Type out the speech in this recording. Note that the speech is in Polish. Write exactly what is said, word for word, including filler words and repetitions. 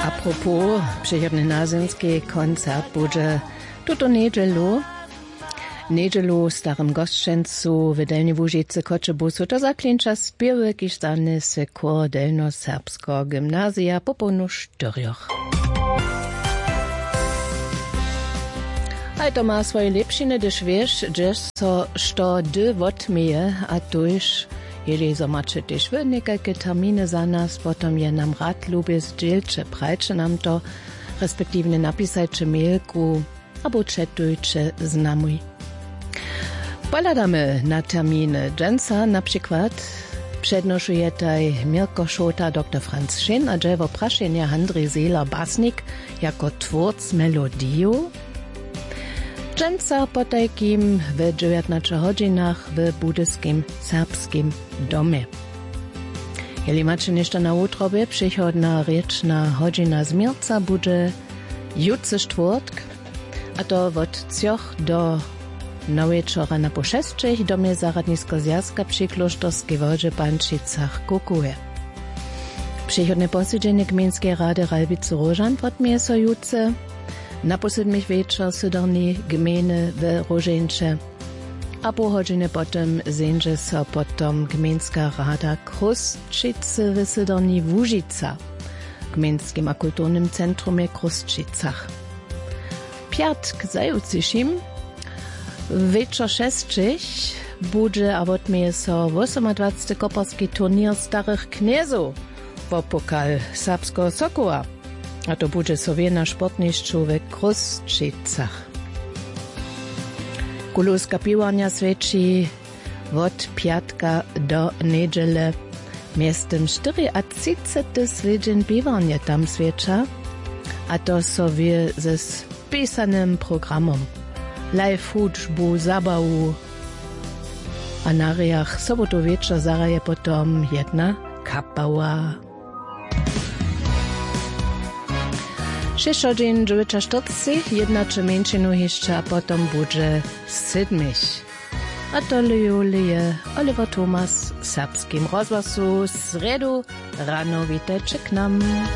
Apropos, przychodny nazymski koncert będzie tuto niedzielu. Niedzielu w Starym Goszczencu w Delnej Łużycy Koczebusu to zaklinča spiewy, kiż stane se kor Delno-Serbsko gimnazja po ponu czterioch. A to ma swoje lepšiny, gdyż wiesz, że so što dy wotmieje, a tuż jeżeli zobaczy też wy niekalkie terminy za nas, potom je nam rad lubię zdzielče, prajče nam to, respektywnie napisajcie mailku, albo chatujcie z nami. Poladamy na terminy. Dżęca na przykład przednoszuje taj Mirko Szota, doktor Franz Schön, a drzewo praszenia Andrzej Seeler-Basnik jako twórc melodiju. Dżęca po takim w dziewiętnastu godzinach w budyskim serbskim domie. Jeżeli macie jeszcze na utrobie, przychodna rieczna godzina z Mirca będzie jutce czwartk, a to od cioch do na wieczora na poszestrzech domie zaradnisko zjazka przy klosztorskiej wodzie Pančicach kukuje. Przychodne posiedzenie Gminskiej Rady Ralbice-Rożan odmieje so jutce. Na poslednich wieczor sydorni gminy w Rożeńcze, a po godzinie potem zędzie so potom Gminska Rada Kruszczycy w sydorni Łużyca, Gminskim a kulturnym centrumie Kruszczycach. Piatk zajutrzyszym, wieczor szestrzech, będzie a odmieje so dwudziesty koparski turnier starych kniezów po pokal serbskiego Sokoła. A to będzie sobie na sportniszczu w Kruszczycach. Kuluska piwarnia świeci od piatka do niedziele. Miestem czterdzieści swiedzień piwarnie tam świecza, a to sobie ze spisanym programom. Live hudżbu, zabawu, a na riach sobotu wieczor zaraje potom jedna kapała. Sześć godzin dziewięćdziesiąt, jedna czy męczinu jeszcze, a potem będzie siedmich. A to Julie Oliver Thomas w serbskim rozgłosu sredu rano witajcie k nam.